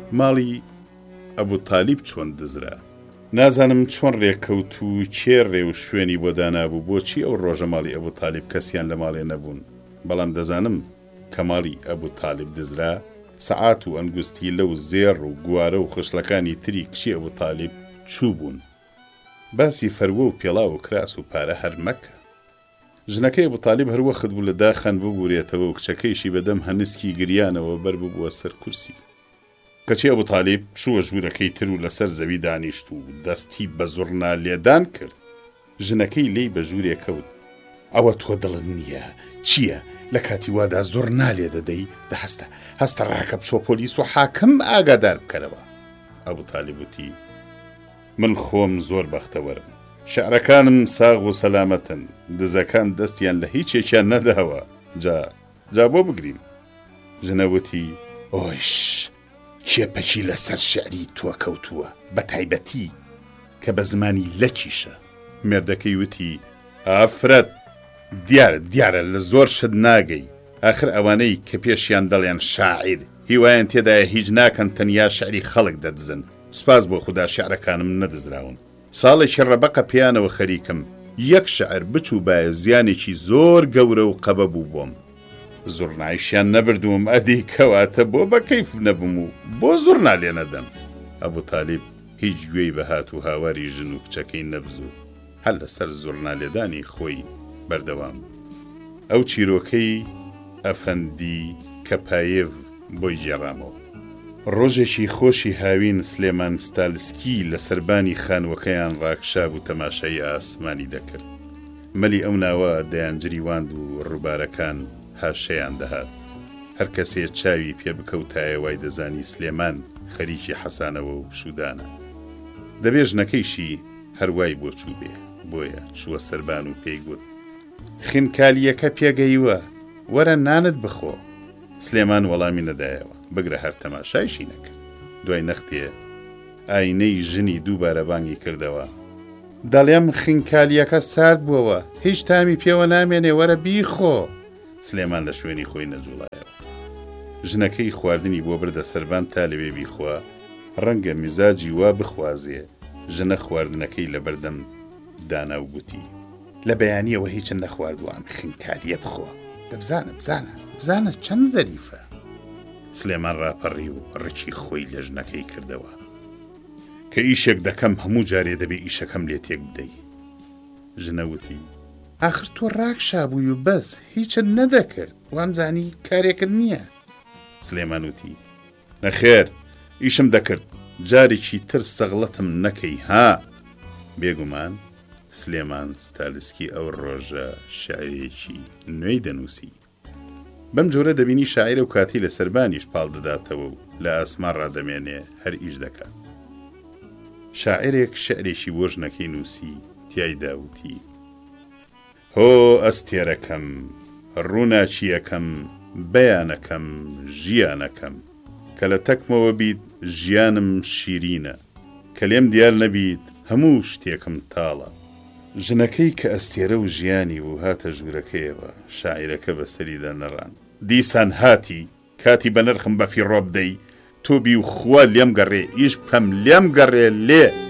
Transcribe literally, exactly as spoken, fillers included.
ماڵی ئەبوو تالیب چۆن دزرا. نازانم چۆن ڕێککەوت و کێ ڕێ و شوێنی بۆ دانابوو بۆچی ئەو ڕۆژە ماڵی ئەبوو تالیب کەسیان لە ماڵێ نەبوون، بەڵام دەزانم کە ماڵی ئەبوو تالیب دزرا سەعات و ئەنگوستی لەو زێڕ و گوارە و خشلەکانی تری کچی ئەبوو تالیب چوو بوون. باسی فەروە و پێڵا و کراس و پارە هەر مەکە. ژنەکەی ئەبوو تالیب هەروەخت بوو لە داخەن ببوورێتەوە و کچەکەیشی بەدەم هەنسکی گریانەوە بەر ببووە سەر کورسی. کەچی ئەبوو تالیب چووە ژوورەکەی تر و لەسەر زەوی دانیشت و دەستی بە زوڕنا لێدان کرد. ژنەکەی لێی بە ژوورێ کەوت. ئەوە تۆ دڵت نییە چییە؟ لە کاتی وادا زۆر نالێ دەدەی دەهەستە هەستە ڕاکە بچۆ پۆلیس و حاکم ئاگادار بکەرەوە. ئەبوو تالیب وتی من خۆم زۆر بەختەوەرم، شعرەکانم ساغ و سەلامەتن، دزەکان دەستیان لە هیچێکیان نەداوە، جا جا بۆ بگرین. ژنەوتی ئۆیش کێپەکی لەسەر شعری تۆ کەوتووە بە تایبەتی کە بە زمانی لەکیشە. مێردەکەی وتی ئافرەت دیارە دیارە لە زۆر شت ناگەی، ئاخر ئەوانەی کە پێشیان دەڵێن شاعیر هیوایان تێدایە هیچ ناکەن تەنیا شعری خەڵک دەدزن. سوپاس بۆ خوددا شعرەکانم نەدزراون. ساڵێکی ڕەبەقە پیانەوە خەریکم، یەک شعر بچوو بایە زیانێکی زۆر گەورە و قەبە بوو بۆم. زوڕنایشیان نەبردووم، ئەدی کەواتە بۆ بە کەیف نەبووم و بۆ زوڕنا لێ نەدەم. ئەبوو تالیب هیچ گوێی بەهات و هاواری ژن و کچەکەی نەبزوو، هەر لەسەر زوڕنا لێدانی خۆی بەردەوام. ئەو چیرۆکەی ئەفەندی کەپایێڤ بۆی گێڕامەوە. ڕۆژێکی خۆشی هاوین سلێمان ستالسکی لە سەربانی خانوەکەیان ڕاکشاب و تەماشای ئاسمانی دەکرد. مەلی ئەو ناوە دەیانجریواند و ڕووبارەکان هاشەیان دەهات. هەر کەسێ چاوی پێ بکەوتایە وای دەزانی سلێمان خەریکی حەسانەوە و شودانە. دەبێ ژنەکەیشی هەروای بۆ چوو بێ، بۆیە چووە سەربان و پێی گوت خینکالیەکە پێگەیوە، وەرە نانت بخۆ. سلێمان وەڵامی نەدایەوە، بگرە هەر تەماشایشی نەکرد. دوای نەختێ ئاینەی ژنی دووبارە بانگی کردەوە، دەڵێم خینکالیەکە سارد بووەوە، هیچ تامی پێوە نامێنێ، وەرە بیخۆ. سلێمان لە شوێنی خۆی نەجوڵایەوە. ژنەکەی خواردنی بۆ بردە سەربان تا لەوێ بیخوا، ڕەنگە میزاجی وا بخوازێ. ژنە خواردنەکەی لە بەردەم دانا و گوتی لە بەیانیەوە هیچن نەخواردووام، خینکالیە بخۆ، دەبزانە بزانە بزانە چەند زەریفە. سلێمان ڕاپەڕی و ڕچی خۆی لە ژنەکەی کردەوە کە ئیشێک دەکەم هەموو جارێ دەبێ ئیشەکەم لێ تێک بدەی. ژنەوتی ئاخر تۆ ڕاکشابووی و بەس هیچت نەدەکرد، وامزانی کارێکت نییە. سلێمان وتی نەخێر ئیشم دەکرد، جارێکی تر سەغڵەتم نەکەی ها. بێگومان سلێمان ستالسکی ئەو ڕۆژە شاعرێکی نوێی دەنووسی. بەم جۆرە دەبینی شاعرە و کاتی لە سەربانیش پاڵ دەداتەوە و لە ئاسمان ڕادەمێنێ هەر ئیش دەکات. شاعرێک شعرێکی بۆ ژنەکەی نووسی، تیایدا وتی هۆ ئەستێرەکەم، ڕووناچیەکەم، بەیانەکەم، ژیانەکەم، کە لە تەکمەوە بیت ژیانم شیرینە، کە لێم دیار نەبیت هەموو شتێکم تاڵە. ژنەکەی کە ئەستێرە و ژیانی و هاتە ژوورەکەیەوە، شاعیرەکە بەسەریدا نەڕان. دیسان هاتی کاتی بە نرخم بەفی ڕۆب دەی، تۆبی و خوا لێم گەڕێ، ئیش بکەم لێم گەڕێ لێ.